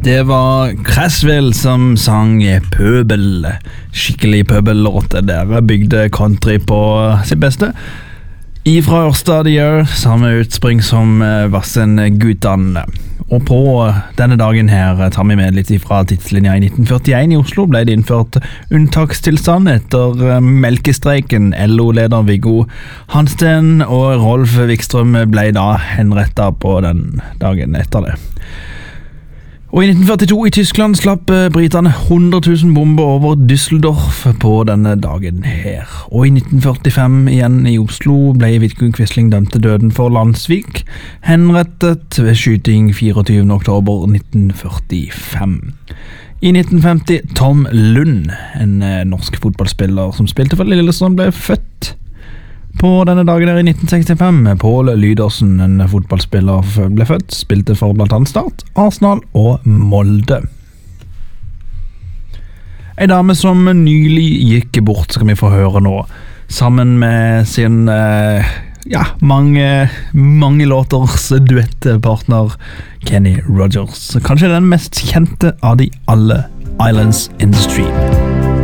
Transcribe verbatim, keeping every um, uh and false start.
Det var Cresswell som sang pøbel, skikkelig pøbellåt der bygde country på sitt beste. Ifra Ørstad de gjør samme utspring som Vassen Gutan. Og på denne dagen her tar vi med litt ifra tidslinja. I nitten førtien i Oslo ble det innført unntakstilstand etter melkestreiken. L O-leder Viggo Hansten og Rolf Wikstrøm ble da henrettet på den dagen etter det. Og i nitten førtito i Tyskland slapp briterne hundre tusen bomber over Düsseldorf på denne dagen her. Og i nitten førtifem igjen i Oslo ble Vidkun Quisling dømt til døden for landssvik, henrettet ved skyting fireogtyvende oktober nitten førtifem. I nitten femti Tom Lund, en norsk fotballspiller som spilte for Lillestrøm, ble født. På denne dagen der i nitten sekstifem, Pål Lydersen, en fotballspiller, ble født, spilte for blant annet Start, Arsenal og Molde. En dame som nylig gikk bort, skal vi få høre nå, sammen med sin, ja, mange, mange låters duettpartner Kenny Rogers. Kanskje den mest kjente av de alle, Islands in the Stream.